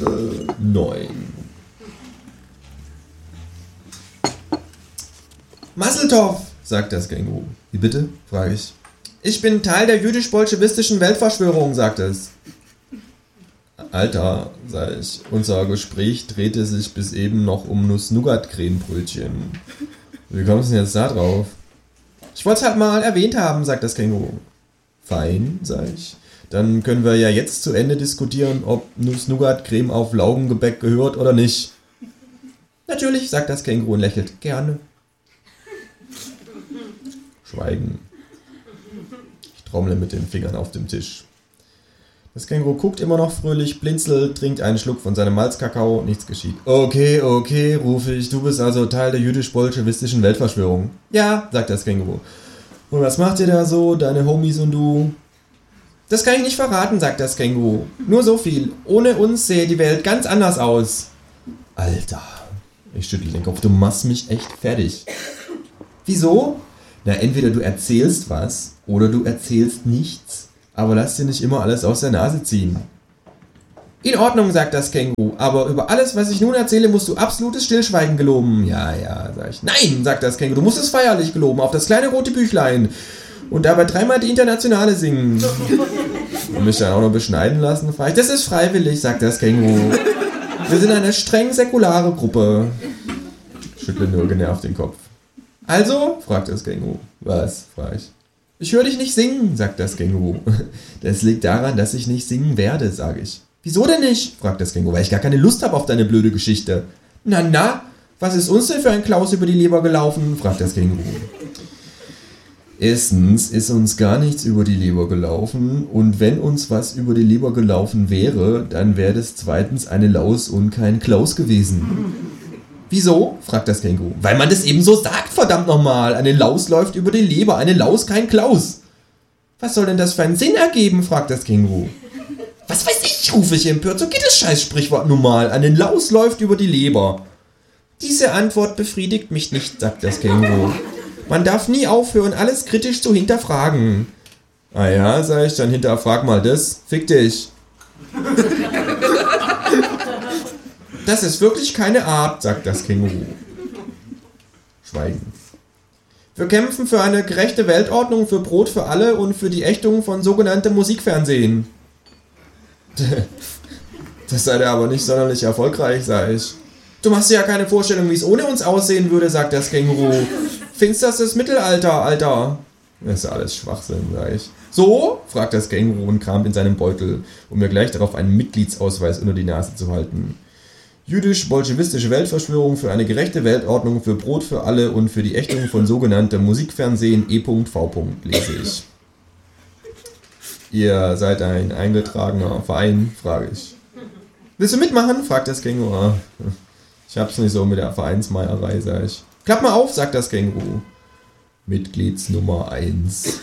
Kapitel 9. Masseltoff, sagt das Känguru. Wie bitte? Frage ich. Ich bin Teil der jüdisch-bolschewistischen Weltverschwörung, sagt es. Alter, sag ich, unser Gespräch drehte sich bis eben noch um Nuss-Nougat-Cremebrötchen. Wie kommst du denn jetzt da drauf? Ich wollte es halt mal erwähnt haben, sagt das Känguru. Fein, sag ich. Dann können wir ja jetzt zu Ende diskutieren, ob Nuss-Nougat-Creme auf Laugengebäck gehört oder nicht. Natürlich, sagt das Känguru und lächelt. Gerne. Schweigen. Ich trommle mit den Fingern auf dem Tisch. Das Känguru guckt immer noch fröhlich, blinzelt, trinkt einen Schluck von seinem Malzkakao, nichts geschieht. Okay, rufe ich, du bist also Teil der jüdisch-bolschewistischen Weltverschwörung. Ja, sagt das Känguru. Und was macht ihr da so, deine Homies und du? Das kann ich nicht verraten, sagt das Känguru. Nur so viel. Ohne uns sähe die Welt ganz anders aus. Alter, ich schüttel den Kopf, du machst mich echt fertig. Wieso? Na, entweder du erzählst was oder du erzählst nichts. Aber lass dir nicht immer alles aus der Nase ziehen. In Ordnung, sagt das Känguru, aber über alles, was ich nun erzähle, musst du absolutes Stillschweigen geloben. Ja, sag ich. Nein, sagt das Känguru, du musst es feierlich geloben, auf das kleine rote Büchlein. Und dabei dreimal die Internationale singen. Und mich dann auch noch beschneiden lassen, frage ich. Das ist freiwillig, sagt das Känguru. Wir sind eine streng säkulare Gruppe. Schüttle nur genervt den Kopf. Also, fragt das Känguru. Was, frage ich. Ich höre dich nicht singen, sagt das Känguru. Das liegt daran, dass ich nicht singen werde, sage ich. Wieso denn nicht? Fragt das Känguru, weil ich gar keine Lust habe auf deine blöde Geschichte. Na, was ist uns denn für ein Klaus über die Leber gelaufen? Fragt das Känguru. Erstens ist uns gar nichts über die Leber gelaufen und wenn uns was über die Leber gelaufen wäre, dann wäre es zweitens eine Laus und kein Klaus gewesen. Wieso? Fragt das Känguru. Weil man das eben so sagt, verdammt nochmal. Eine Laus läuft über die Leber, eine Laus kein Klaus. Was soll denn das für einen Sinn ergeben? Fragt das Känguru. Was weiß ich, rufe ich empört. So geht das Scheiß-Sprichwort nun mal. Eine Laus läuft über die Leber. Diese Antwort befriedigt mich nicht, sagt das Känguru. Man darf nie aufhören, alles kritisch zu hinterfragen. Ah ja, sag ich, dann hinterfrag mal das. Fick dich. Das ist wirklich keine Art, sagt das Känguru. Schweigen. Wir kämpfen für eine gerechte Weltordnung, für Brot für alle und für die Ächtung von sogenanntem Musikfernsehen. Das sei aber nicht sonderlich erfolgreich, sag ich. Du machst dir ja keine Vorstellung, wie es ohne uns aussehen würde, sagt das Känguru. Finsterstes Mittelalter, Alter. Das ist alles Schwachsinn, sag ich. So? Fragt das Känguru und kramt in seinem Beutel, um mir gleich darauf einen Mitgliedsausweis unter die Nase zu halten. Jüdisch-bolschewistische Weltverschwörung für eine gerechte Weltordnung, für Brot für alle und für die Ächtung von sogenanntem Musikfernsehen E.V. lese ich. Ihr seid ein eingetragener Verein, frage ich. Willst du mitmachen? Fragt das Känguru. Ich hab's nicht so mit der Vereinsmeierei, sag ich. Klapp mal auf, sagt das Känguru. Mitgliedsnummer 1.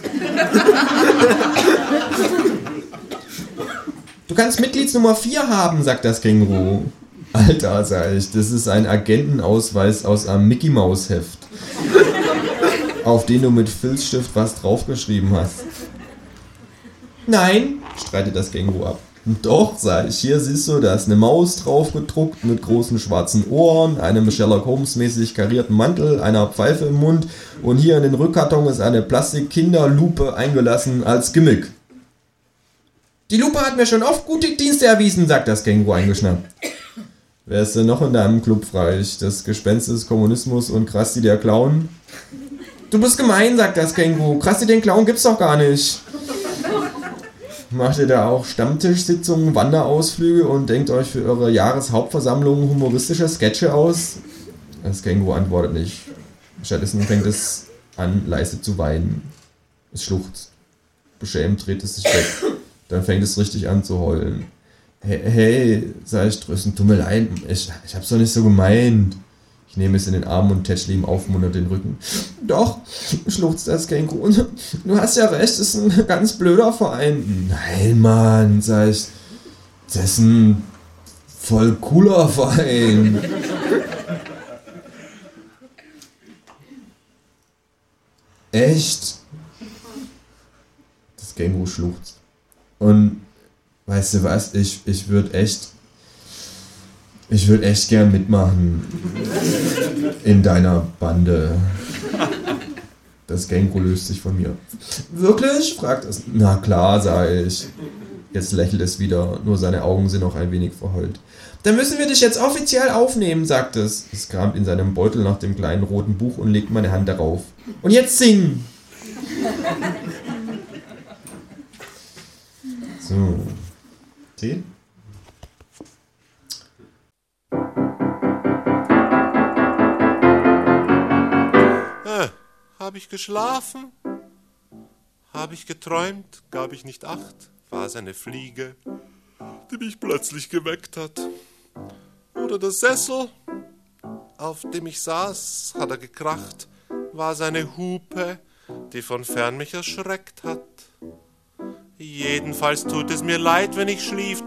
Du kannst Mitgliedsnummer 4 haben, sagt das Känguru. Alter, sag ich, das ist ein Agentenausweis aus einem Mickey-Maus-Heft, auf den du mit Filzstift was draufgeschrieben hast. Nein, streitet das Känguru ab. Doch, sag ich, hier siehst du, da ist eine Maus drauf gedruckt mit großen schwarzen Ohren, einem Sherlock Holmes mäßig karierten Mantel, einer Pfeife im Mund und hier in den Rückkarton ist eine Plastik-Kinderlupe eingelassen als Gimmick. Die Lupe hat mir schon oft gute Dienste erwiesen, sagt das Känguru eingeschnappt. Wer ist denn noch in deinem Club, frage ich? Das Gespenst des Kommunismus und Krusty der Clown? Du bist gemein, sagt das Känguru. Krusty den Clown gibt's doch gar nicht. Macht ihr da auch Stammtischsitzungen, Wanderausflüge und denkt euch für eure Jahreshauptversammlung humoristische Sketche aus? Das Känguru antwortet nicht. Stattdessen fängt es an, leise zu weinen. Es schluchzt. Beschämt dreht es sich weg. Dann fängt es richtig an zu heulen. Hey, sag ich tröstend, tut mir leid, ich hab's doch nicht so gemeint. Ich nehme es in den Arm und tätschle ihm aufmunternd den Rücken. Doch, schluchzt das Känguru. Du hast ja recht, das ist ein ganz blöder Verein. Nein, Mann, sag ich, das ist ein voll cooler Verein. Echt? Das Känguru schluchzt. Und weißt du was, ich würde echt Ich würde echt gern mitmachen. In deiner Bande. Das Känguru löst sich von mir. Wirklich? Fragt es. Na klar, sage ich. Jetzt lächelt es wieder, nur seine Augen sind noch ein wenig verheult. Dann müssen wir dich jetzt offiziell aufnehmen, sagt es. Es kramt in seinem Beutel nach dem kleinen roten Buch und legt meine Hand darauf. Und jetzt singen! So. 10? Hab ich geschlafen? Hab ich geträumt? Gab ich nicht acht? War's eine Fliege, die mich plötzlich geweckt hat? Oder der Sessel, auf dem ich saß, hat er gekracht? War's eine Hupe, die von fern mich erschreckt hat? Jedenfalls tut es mir leid, wenn ich schlief,